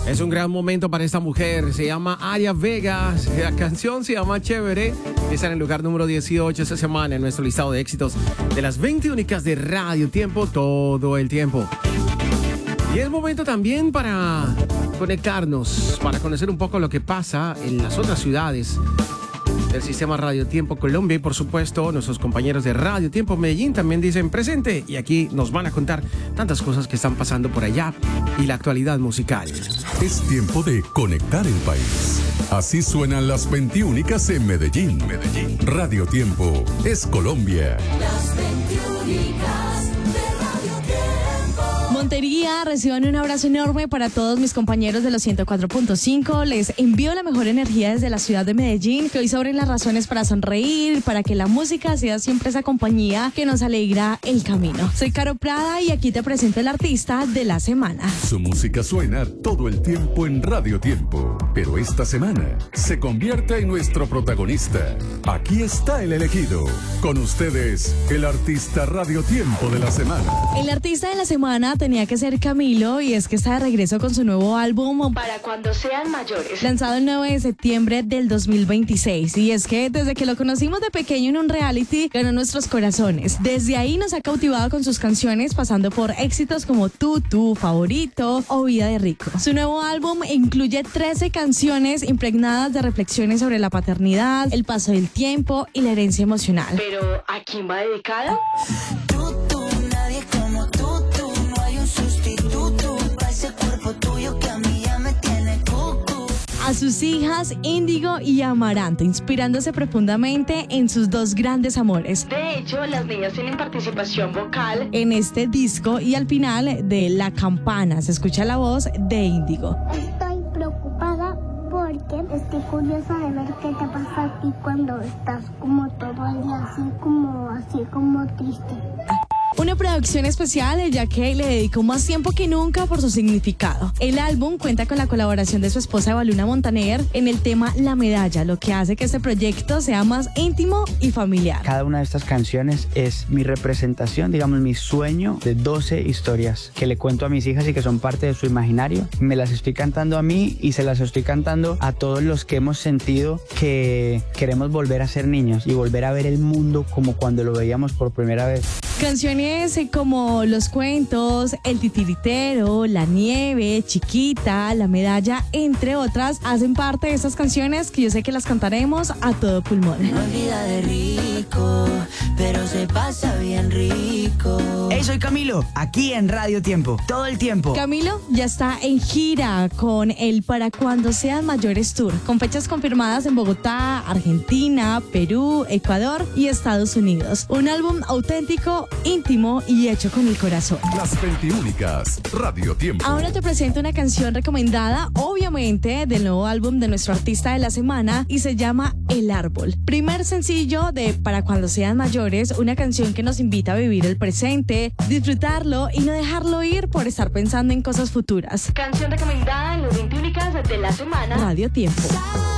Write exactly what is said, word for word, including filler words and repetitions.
Es un gran momento para esta mujer. Se llama Aria Vega. La canción se llama Chévere. Está en el lugar número dieciocho esta semana en nuestro listado de éxitos de las veinte únicas de Radio Tiempo todo el tiempo. Y es momento también para conectarnos, para conocer un poco lo que pasa en las otras ciudades del sistema Radio Tiempo Colombia y por supuesto nuestros compañeros de Radio Tiempo Medellín también dicen presente y aquí nos van a contar tantas cosas que están pasando por allá y la actualidad musical. Es tiempo de conectar el país. Así suenan las veintiúnicas en Medellín. Medellín. Radio Tiempo es Colombia. Las veintiúnicas de Radio Tiempo. Montería, reciban un abrazo enorme para todos mis compañeros de los ciento cuatro punto cinco. Les envío la mejor energía desde la ciudad de Medellín, que hoy sobren las razones para sonreír, para que la música sea siempre esa compañía que nos alegra el camino. Soy Caro Prada y aquí te presento el artista de la semana. Su música suena todo el tiempo en Radio Tiempo, pero esta semana se convierte en nuestro protagonista. Aquí está el elegido. Con ustedes, el artista Radio Tiempo de la semana. El artista de la semana tenía que ser Camilo y es que está de regreso con su nuevo álbum Para Cuando Sean Mayores, lanzado el nueve de septiembre del dos mil veintiséis. Y es que desde que lo conocimos de pequeño en un reality ganó nuestros corazones. Desde ahí nos ha cautivado con sus canciones, pasando por éxitos como Tú, Tú, Favorito o Vida de Rico. Su nuevo álbum incluye trece canciones impregnadas de reflexiones sobre la paternidad, el paso del tiempo y la herencia emocional. Pero ¿a quién va dedicado? Tú, tú, nadie como tú, tú. No hay un sustituto para ese cuerpo tuyo que a mí ya me tiene cucu. A sus hijas Índigo y Amaranto, inspirándose profundamente en sus dos grandes amores. De hecho, las niñas tienen participación vocal En este disco y al final de La Campana se escucha la voz de Índigo. Estoy preocupada porque estoy curiosa de ver qué te pasa a ti cuando estás como todo el día así como, así como triste. Una producción especial, ya que le dedicó más tiempo que nunca por su significado. El álbum cuenta con la colaboración de su esposa Evaluna Montaner en el tema La Medalla, lo que hace que este proyecto sea más íntimo y familiar. Cada una de estas canciones es mi representación, digamos, mi sueño de doce historias que le cuento a mis hijas y que son parte de su imaginario. Me las estoy cantando a mí y se las estoy cantando a todos los que hemos sentido que queremos volver a ser niños y volver a ver el mundo como cuando lo veíamos por primera vez. Canciones como Los Cuentos, El Titiritero, La Nieve, Chiquita, La Medalla, entre otras, hacen parte de estas canciones que yo sé que las cantaremos a todo pulmón. No hay vida de rico, pero se pasa bien rico. Hey, soy Camilo, aquí en Radio Tiempo, todo el tiempo. Camilo ya está en gira con el Para Cuando Sean Mayores Tour, con fechas confirmadas en Bogotá, Argentina, Perú, Ecuador y Estados Unidos. Un álbum auténtico, íntimo y hecho con el corazón. Las veintiúnicas, Radio Tiempo. Ahora te presento una canción recomendada, obviamente, del nuevo álbum de nuestro artista de la semana y se llama El Árbol. Primer sencillo de Para Cuando Sean Mayores, una canción que nos invita a vivir el presente, disfrutarlo y no dejarlo ir por estar pensando en cosas futuras. canción recomendada en las veintiúnicas de la semana. Radio Tiempo.